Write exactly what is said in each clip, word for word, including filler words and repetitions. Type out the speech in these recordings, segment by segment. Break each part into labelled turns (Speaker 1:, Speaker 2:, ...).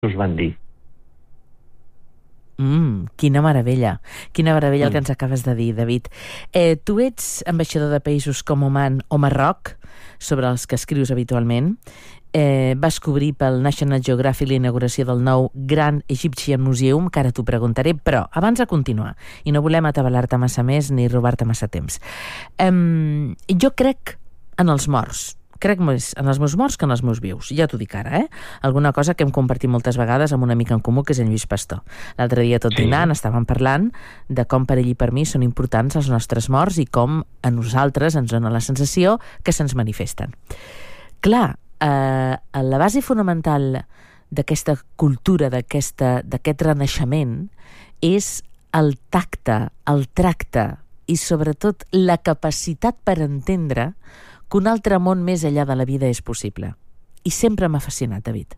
Speaker 1: us van dir.
Speaker 2: Mm, quina meravella, quina meravella el que ens acabes de dir, David. Eh, tu ets ambaixador de països com Oman o Marroc, sobre els que escrius habitualment. Eh, vas cobrir pel National Geographic l'inauguració del nou Grand Egyptian Museum, que ara t'ho preguntaré, però abans de continuar, i no volem atabalar-te massa més ni robar-te massa temps, eh, jo crec en els morts. Crec més en els meus morts que en els meus vius. Ja t'ho dic ara, eh? Alguna cosa que hem compartit moltes vegades amb un amic en comú, que és en Lluís Pastor. L'altre dia, tot dinant, estàvem parlant de com per ell i per mi són importants els nostres morts i com a nosaltres ens dona la sensació que se'ns manifesten. Clar, eh, la base fonamental d'aquesta cultura, d'aquesta, d'aquest renaixement, és el tacte, el tracte i, sobretot, la capacitat per entendre que un altre món més enllà de la vida és possible. I sempre m'ha fascinat, David.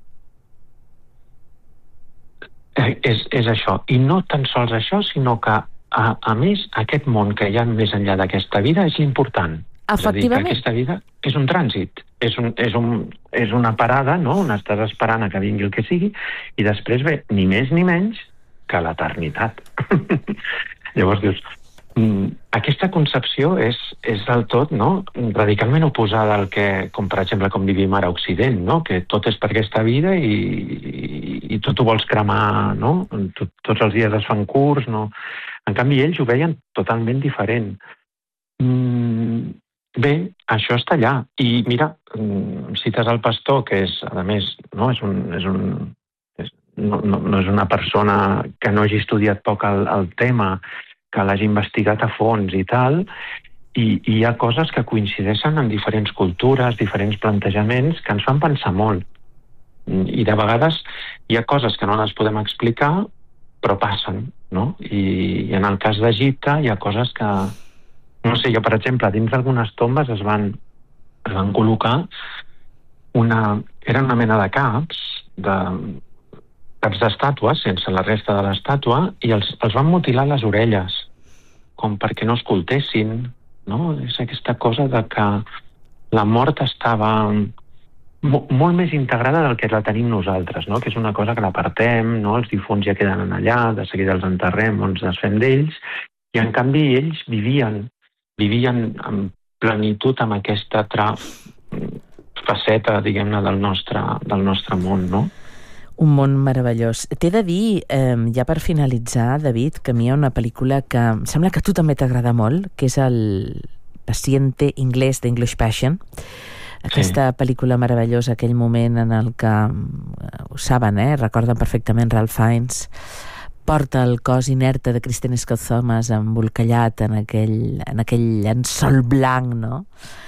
Speaker 1: Eh, és, és això. I no tan sols això, sinó que, a, a més, aquest món que hi ha més enllà d'aquesta vida és l'important.
Speaker 2: Efectivament.
Speaker 1: És a dir, que aquesta vida és un trànsit, és, un, és, un, és una parada, no?, on estàs esperant a que vingui el que sigui, i després ve ni més ni menys que l'eternitat. Llavors dius... Mm, aquesta concepció és, és del tot, no?, radicalment oposada al que, com per exemple, com vivim ara a Occident, no?, que tot és per aquesta vida i, i, i tot ho vols cremar, no?, tot, tots els dies es fan curts, no? En canvi, ells ho veien totalment diferent. Mm, bé, això està allà. I mira, cites el Pastor, que és, a més, no, és un... És un és, no, no, no és una persona que no hagi estudiat poc el, el tema, que l'hagi investigat a fons i tal, i, i hi ha coses que coincideixen en diferents cultures, diferents plantejaments, que ens fan pensar molt. I de vegades hi ha coses que no les podem explicar, però passen, no? I, i en el cas d'Egipte hi ha coses que... No sé, jo, per exemple, dins d'algunes tombes es van, es van col·locar una... Era una mena de caps, de... caps d'estàtues, sense la resta de l'estàtua, i els, els van mutilar les orelles, com perquè no escoltessin, no? És aquesta cosa de que la mort estava mo, molt més integrada del que la tenim nosaltres, no? Que és una cosa que l'apartem, no? Els difunts ja queden allà, de seguida els enterrem o ens desfem d'ells, i en canvi ells vivien, vivien amb plenitud amb aquesta altra faceta, diguem-ne, del nostre, del nostre món, no?
Speaker 2: Un món meravellós. T'he de dir, eh, ja per finalitzar, David, que a mi hi ha una pel·lícula que em sembla que a tu també t'agrada molt, que és el Paciente Inglés d'English Passion. Aquesta sí. Pel·lícula meravellosa, aquell moment en el que, ho saben, eh, recorden perfectament Ralph Fiennes, porta el cos inerte de Kristen Scott Thomas embolcallat en aquell, en aquell llençol blanc, no?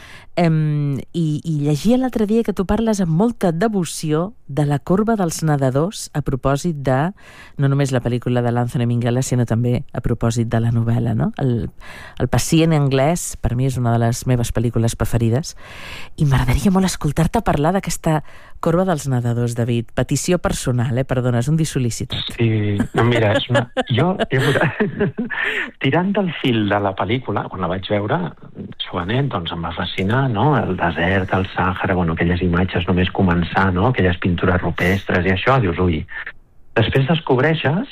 Speaker 2: Um, i, i llegia l'altre dia que tu parles amb molta devoció de la corba dels nedadors a propòsit de, no només la pel·lícula de l'Anthony Minghella, sinó també a propòsit de la novel·la, no? El, el Pacient anglès, per mi és una de les meves pel·lícules preferides, i m'agradaria molt escoltar-te parlar d'aquesta corba dels nedadors, David. Petició personal, eh? Perdona, és un dissol·licitat.
Speaker 1: Sí, no, mira, és una... jo, jo tirant del fil de la pel·lícula, quan la vaig veure, Joanet, doncs em va fascinar, no? El desert, el Sàhara, bueno, aquelles imatges només començar, no? Aquelles pintures rupestres i això, dius, ui. Després descobreixes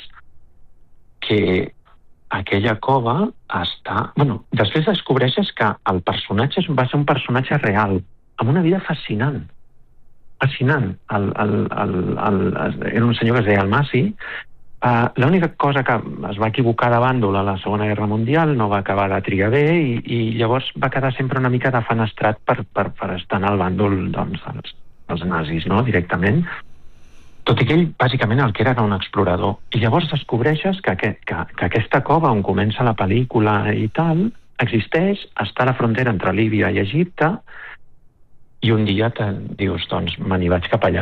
Speaker 1: que aquella cova està... Bueno, després descobreixes que el personatge va ser un personatge real, amb una vida fascinant. Fascinant. El, el, el, el, era un senyor que es deia Almasi. Uh, l'única cosa que es va equivocar de bàndol a la Segona Guerra Mundial, no va acabar de triar bé, i, i llavors va quedar sempre una mica defenestrat per, per, per estar en el bàndol, doncs, dels, dels nazis, no?, directament. Tot i que ell, bàsicament, el que era era un explorador. I llavors descobreixes que, que, que, que aquesta cova on comença la pel·lícula i tal, existeix, està a la frontera entre Líbia i Egipte, i un dia te dius, doncs, me n'hi vaig cap allà.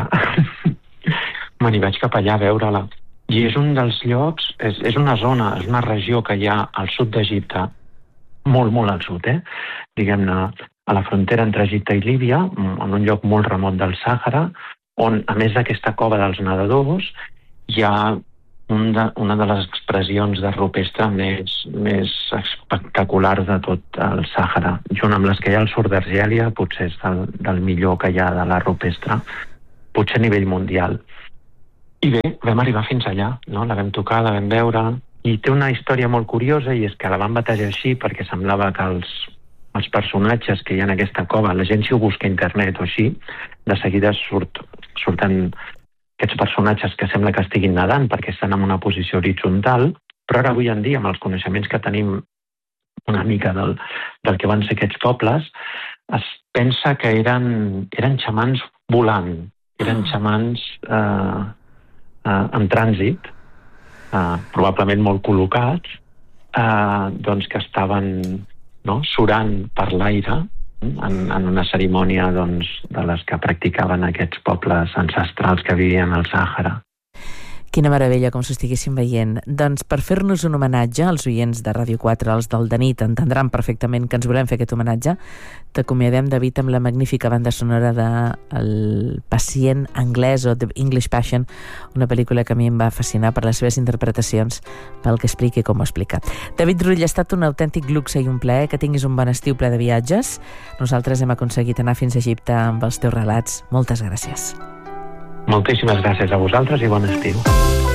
Speaker 1: me n'hi vaig cap allà a veure-la. I és un dels llocs, és, és una zona, és una regió que hi ha al sud d'Egipte, molt, molt al sud, eh? Diguem-ne, a la frontera entre Egipte i Líbia, en un lloc molt remot del Sàhara, on, a més d'aquesta cova dels nedadors, hi ha un de, una de les expressions de rupestre més, més espectaculars de tot el Sàhara. Junt amb les que hi ha al sud d'Argèlia, potser és del, del millor que hi ha de la rupestre, potser a nivell mundial. I bé, vam arribar fins allà, no? La vam tocar, la vam veure, i té una història molt curiosa, i és que la van batejar així perquè semblava que els, els personatges que hi ha en aquesta cova, la gent si ho busca a internet o així, de seguida surt, surten aquests personatges que sembla que estiguin nedant perquè estan en una posició horitzontal, però ara avui en dia, amb els coneixements que tenim una mica del, del que van ser aquests pobles, es pensa que eren, eren xamans volant, eren xamans eh, eh, en trànsit, eh, probablement molt col·locats, eh, doncs que estaven, no, surant per l'aire en, en una cerimònia, doncs, de les que practicaven aquests pobles ancestrals que vivien al Sàhara.
Speaker 2: Quina meravella, com s'ho estiguéssim veient. Doncs per fer-nos un homenatge, als oients de Ràdio quatre, els del de nit, entendran perfectament que ens volem fer aquest homenatge. T'acomiadem, David, amb la magnífica banda sonora de El pacient anglès o The English Patient, una pel·lícula que a mi em va fascinar per les seves interpretacions, pel que explica i com ho explica. David Rull, ha estat un autèntic luxe i un plaer. Que tinguis un bon estiu ple de viatges. Nosaltres hem aconseguit anar fins a Egipte amb els teus relats. Moltes gràcies.
Speaker 1: Moltíssimes gràcies a vosaltres i bon estiu.